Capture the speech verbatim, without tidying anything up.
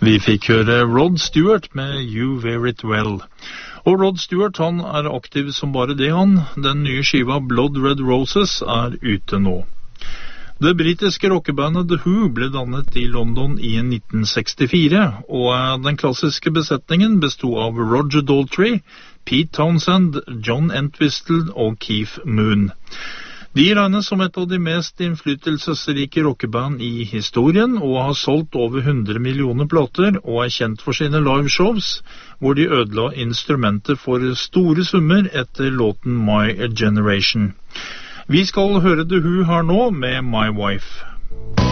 Vi fikk høre Rod Stewart med You Wear It Well. Og Rod Stewart, han er aktiv som bare det han. Den nye skiva Blood Red Roses er ute nå. Det britiske rockebandet The Who ble dannet i London i nitten sekstifire, og den klassiske besetningen bestod av Roger Daltrey, Pete Townsend, John Entwistle og Keith Moon. De regnes som et av de mest innflytelsesrike rockeband i historien, og har solgt over hundre millioner plater, og er kjent for sine liveshows, hvor de ødela instrumenter for store summer etter låten My Generation. Vi skal høre The Who her nå med My Wife.